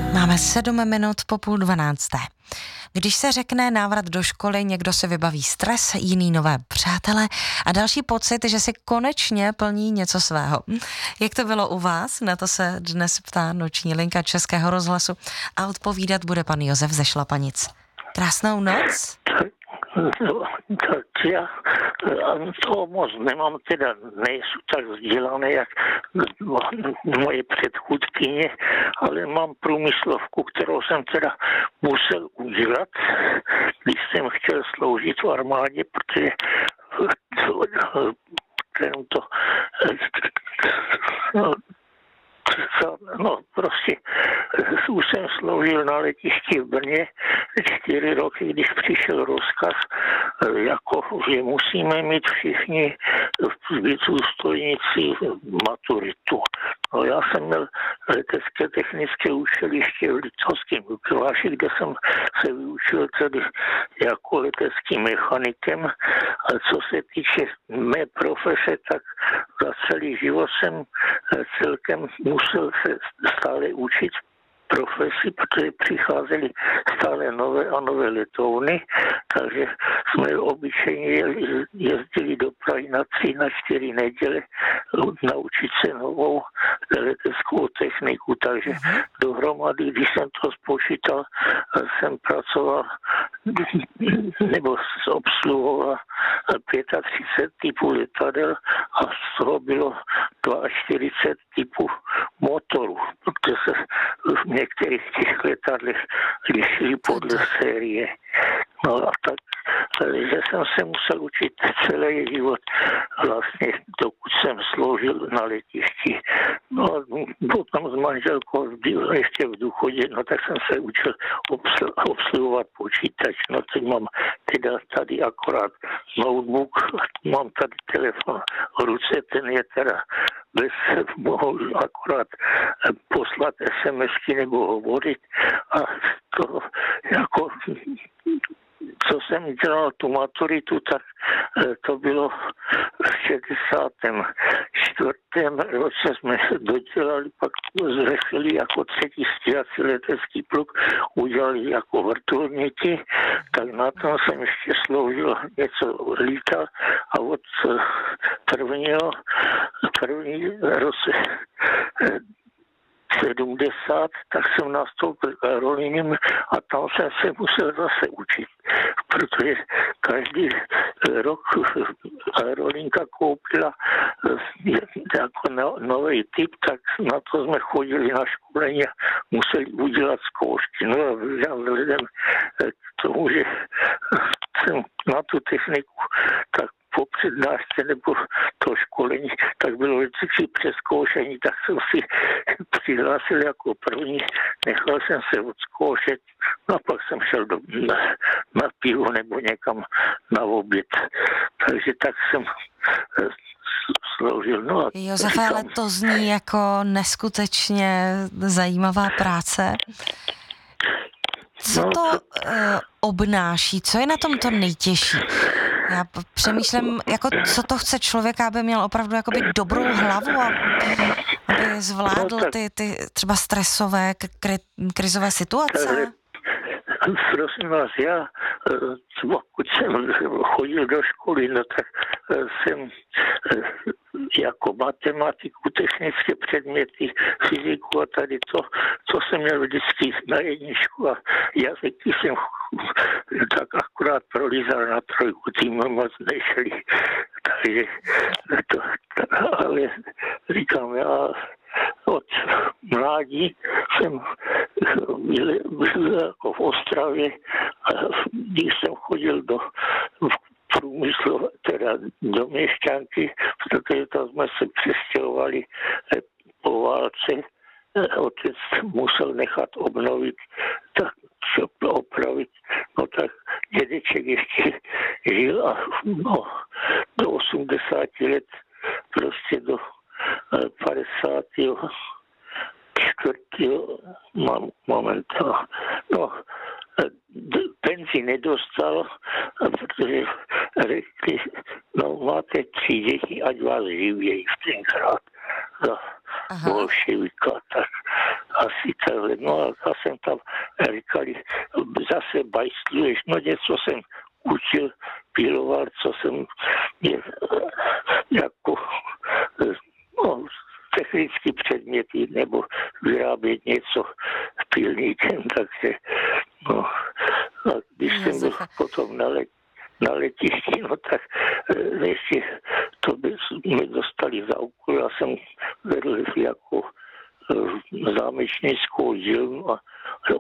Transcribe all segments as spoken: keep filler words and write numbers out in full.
Máme sedm minut po půl dvanácté. Když se řekne návrat do školy, někdo si vybaví stres, jiný nové přátele a další pocit, že si konečně plní něco svého. Jak to bylo u vás? Na to se dnes ptá noční linka Českého rozhlasu a odpovídat bude pan Josef ze Šlapanic. Krásnou noc. No, tak já toho moc nemám, teda nejsou tak vzdělané, jak moje předchůdkyně, ale mám průmyslovku, kterou jsem teda musel udělat, když jsem chtěl sloužit v armádě, protože to, no, no prostě už jsem sloužil na letišti v Brně čtyři roky, když přišel rozkaz, jako, že musíme mít všichni důstojníci maturitu. No, já jsem měl letecké technické učiliště v Litovském Mikuláši, kde jsem se vyučil tedy jako leteckým mechanikem. A co se týče mé profese, tak za celý život jsem celkem musel se stále učit profesi, protože přicházely stále nové a nové letouny, takže jsme obyčejně jezdili do Prahy na tři, na čtyři neděle naučit se novou leteckou techniku, takže dohromady, když jsem to spočítal, jsem pracoval nebo obsluhoval třicet pět typů letadel a z toho bylo čtyřicet dva typů motorů, protože se v některých těch letadlech lišily podle série. No a tak, že jsem se musel učit celý život, vlastně dokud jsem sloužil na letišti. No a potom s manželkou ještě v důchodě, no tak jsem se učil obsl- obsluhovat počítač. No teď mám teda tady akorát notebook, mám tady telefon v ruce, ten je teda bez, mohu akorát poslat SMSky nebo hovorit a to jako co jsem dělal tu maturitu, tak to bylo v šedesátém čtvrtém roce jsme dodělali, pak zřešili jako třetí stíhací letecký pluk, udělali jako vrtulníky, tak na tom jsem ještě sloužil, něco lítal a od prvního, první roce sedmdesát, tak jsem nastoupil k aerolíním a tam jsem se musel zase učit, protože každý rok aerolínka koupila jako no, nový typ, tak na to jsme chodili na školení a museli udělat zkoušky. No a vzhledem k tomu, že jsem na tu techniku tak po přednášce nebo to školení, tak bylo vždycky přezkoušení, tak jsem si přihlásil jako první, nechal jsem se odzkoušet, no a pak jsem šel do, na, na pivo nebo někam na oběd. Takže tak jsem sloužil. No a Josefe, ale to zní jako neskutečně zajímavá práce. Co to uh, obnáší? Co je na tom to nejtěžší? Já přemýšlím, jako co to chce člověka, aby měl opravdu jakoby dobrou hlavu a aby zvládl ty, ty třeba stresové, kri, krizové situace. Prosím vás, já, pokud jsem chodil do školy, no tak jsem jako matematiku, technické předměty, fyziku a tady to, to jsem měl vždycky na jedničku a jazyky jsem tak akorát prolízal na trojku, tím moc nešli. Takže to, to, ale říkám, já od mládí jsem byl, byl jako v Ostravě a když jsem chodil do průmyslu, teda do Měšťanky, protože tam jsme se přestěhovali po válce. Otec musel nechat obnovit, tak opravit, no tak dědeček ještě žil a no, do osmdesáti let, prostě do padesátého čtvrtého mám moment, no, penzi nedostal, protože řekli, no máte tři děti, ať vás živějí v tenkrát za bolševika, tak asi takhle. No a já jsem tam říkali, zase bajstluješ, no něco jsem učil, piloval, co jsem je, jako no, technické předměty nebo vyrábět něco pilníkem, takže no, a když jsem byl potom na, let, na letišti, no tak ještě to by mi dostali za úkol, já jsem vedl jako zámečnickou dílnu a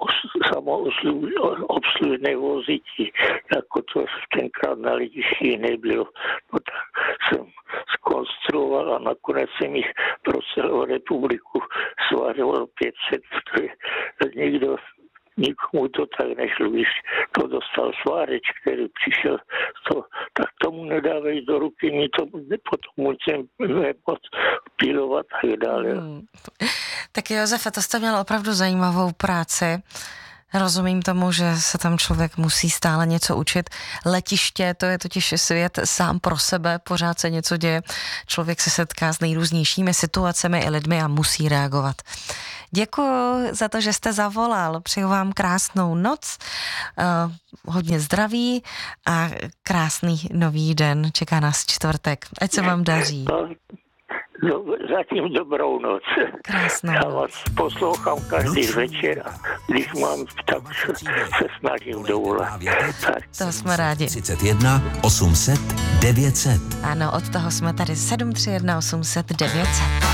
samoobslužné vozíky, jako to tenkrát na letišti nebylo. No tak jsem zkonstruoval a nakonec jsem jich pro celou republiku svářoval pět set, nikdo nikomu to tak nešlo, když to dostal svářeč, který přišel, to, tak tomu nedávej do ruky, mi to potom musím nemoc pilovat a tak dále. Hmm. Tak Josefe, to jste měl opravdu zajímavou práci. Rozumím tomu, že se tam člověk musí stále něco učit. Letiště, to je totiž svět sám pro sebe, pořád se něco děje. Člověk se setká s nejrůznějšími situacemi i lidmi a musí reagovat. Děkuji za to, že jste zavolal. Přeju vám krásnou noc, uh, hodně zdraví a krásný nový den. Čeká nás čtvrtek. Ať se vám daří. No, zatím dobrou noc. Krásnou Já vás poslouchám každý večer a když mám, tak se snažím dovolat. To jsme rádi. třicet jedna osm set devět set. Ano, od toho jsme tady sedm tři jedna osm set devět set.